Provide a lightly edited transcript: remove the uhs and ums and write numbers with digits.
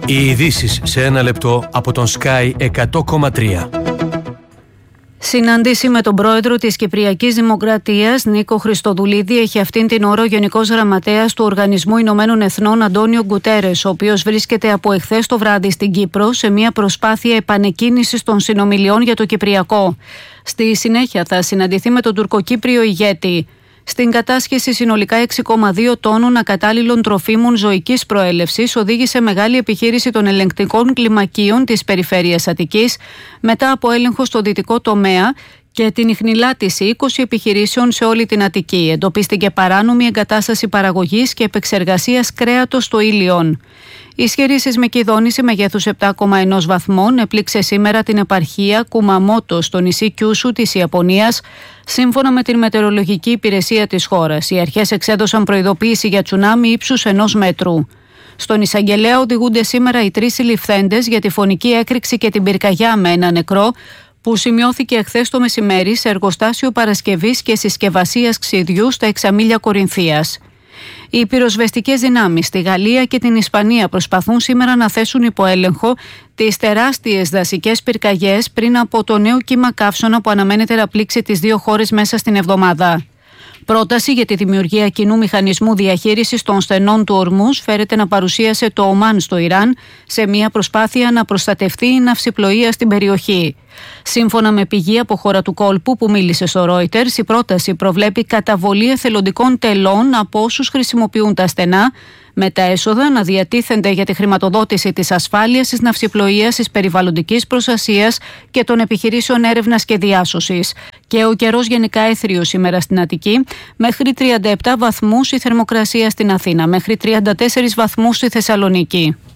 Οι ειδήσεις σε ένα λεπτό από τον Sky 100,3. Συνάντηση με τον πρόεδρο της Κυπριακής Δημοκρατίας, Νίκο Χριστοδουλίδη, έχει αυτήν την ώρα ο Γενικός Γραμματέας του Οργανισμού Ηνωμένων Εθνών, Αντώνιο Γκουτέρες, ο οποίος βρίσκεται από εχθές το βράδυ στην Κύπρο σε μια προσπάθεια επανεκκίνησης των συνομιλιών για το Κυπριακό. Στη συνέχεια θα συναντηθεί με τον τουρκοκύπριο ηγέτη. Στην κατάσχεση συνολικά 6,2 τόνων ακατάλληλων τροφίμων ζωικής προέλευσης οδήγησε μεγάλη επιχείρηση των ελεγκτικών κλιμακίων της περιφέρειας Αττικής μετά από έλεγχο στο δυτικό τομέα και την ιχνηλάτηση 20 επιχειρήσεων σε όλη την Αττική. Εντοπίστηκε παράνομη εγκατάσταση παραγωγής και επεξεργασίας κρέατος στο Ήλιον. Ισχυρή σεισμική δόνηση μεγέθους 7,1 βαθμών έπληξε σήμερα την επαρχία Κουμαμότο στο νησί Κιούσου της Ιαπωνίας, σύμφωνα με την μετεωρολογική υπηρεσία της χώρας. Οι αρχές εξέδωσαν προειδοποίηση για τσουνάμι ύψους 1 μέτρου. Στον εισαγγελέα οδηγούνται σήμερα οι 3 συλληφθέντες για τη φωνική έκρηξη και την πυρκαγιά με ένα νεκρό, που σημειώθηκε εχθές το μεσημέρι σε εργοστάσιο παρασκευής και συσκευασίας ξυδιού στα Εξαμήλια Κορινθίας. Οι πυροσβεστικές δυνάμεις στη Γαλλία και την Ισπανία προσπαθούν σήμερα να θέσουν υπό έλεγχο τις τεράστιες δασικές πυρκαγιές πριν από το νέο κύμα καύσωνα που αναμένεται να πλήξει τις δύο χώρες μέσα στην εβδομάδα. Πρόταση για τη δημιουργία κοινού μηχανισμού διαχείρισης των στενών του Ορμούς φέρεται να παρουσίασε το Ομάν στο Ιράν σε μια προσπάθεια να προστατευτεί η ναυσιπλοεία στην περιοχή. Σύμφωνα με πηγή από χώρα του κόλπου που μίλησε στο Reuters, η πρόταση προβλέπει καταβολή εθελοντικών τελών από όσους χρησιμοποιούν τα στενά, με τα έσοδα να διατίθενται για τη χρηματοδότηση της ασφάλειας της ναυσιπλοείας, της περιβαλλοντικής προστασίας και των επιχειρήσεων έρευνας και διάσωσης. Και ο καιρός γενικά έθριος σήμερα στην Αττική, μέχρι 37 βαθμούς η θερμοκρασία στην Αθήνα, μέχρι 34 βαθμούς στη Θεσσαλονίκη.